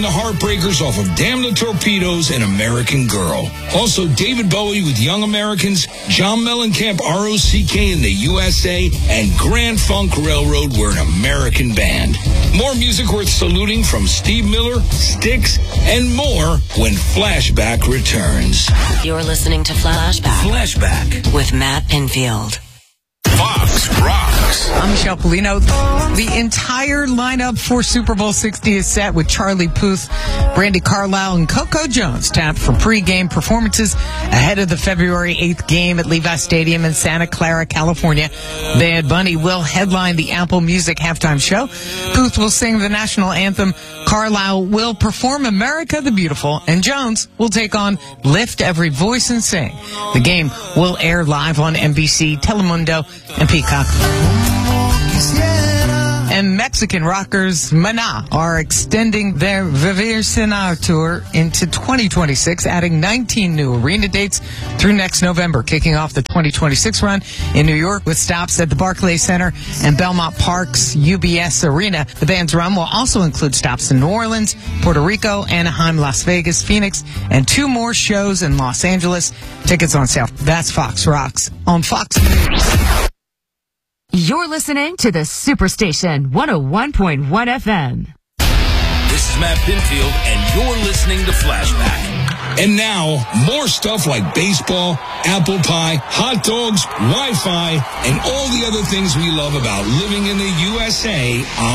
The Heartbreakers off of Damn the Torpedoes and American Girl. Also, David Bowie with Young Americans, John Mellencamp, ROCK in the USA, and Grand Funk Railroad were an American band. More music worth saluting from Steve Miller, Styx, and more when Flashback returns. You're listening to Flashback with Matt Pinfield. Fox Rocks. I'm Michelle Polino. The entire lineup for Super Bowl 60 is set with Charlie Puth, Brandi Carlile, and Coco Jones tapped for pre-game performances ahead of the February 8th game at Levi Stadium in Santa Clara, California. Bad Bunny will headline the Apple Music halftime show. Puth will sing the national anthem. Carlile will perform America the Beautiful, and Jones will take on Lift Every Voice and Sing. The game will air live on NBC, Telemundo, and Peacock. And Mexican rockers Maná are extending their Vivir Cenar tour into 2026, adding 19 new arena dates through next November, kicking off the 2026 run in New York with stops at the Barclays Center and Belmont Park's UBS Arena. The band's run will also include stops in New Orleans, Puerto Rico, Anaheim, Las Vegas, Phoenix, and 2 more shows in Los Angeles. Tickets on sale. That's Fox Rocks on Fox. You're listening to the Superstation 101.1 FM. This is Matt Pinfield, and you're listening to Flashback. And now, more stuff like baseball, apple pie, hot dogs, Wi-Fi, and all the other things we love about living in the USA on